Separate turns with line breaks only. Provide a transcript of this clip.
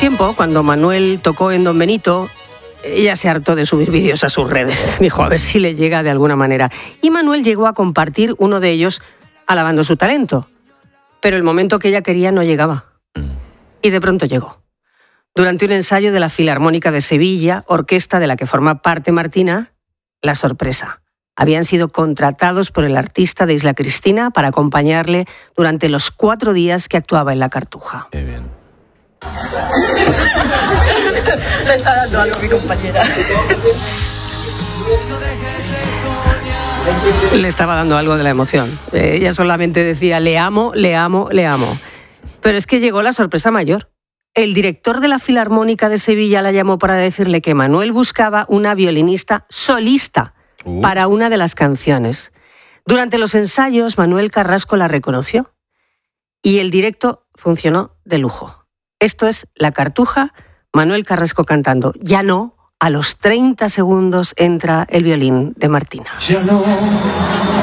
tiempo, cuando Manuel tocó en Don Benito, ella se hartó de subir vídeos a sus redes. Dijo, a ver si le llega de alguna manera. Y Manuel llegó a compartir uno de ellos alabando su talento. Pero el momento que ella quería no llegaba. Y de pronto llegó. Durante un ensayo de la Filarmónica de Sevilla, orquesta de la que forma parte Martina, la sorpresa. Habían sido contratados por el artista de Isla Cristina para acompañarle durante los 4 días que actuaba en la Cartuja.
Qué bien.
Le está dando algo a mi compañera. Le estaba dando algo de la emoción. Ella solamente decía, le amo, le amo, le amo. Pero es que llegó la sorpresa mayor. El director de la Filarmónica de Sevilla la llamó para decirle que Manuel buscaba una violinista solista para una de las canciones. Durante los ensayos, Manuel Carrasco la reconoció y el directo funcionó de lujo. Esto es La Cartuja, Manuel Carrasco cantando. Ya no, a los 30 segundos entra el violín de Martina.
Ya no.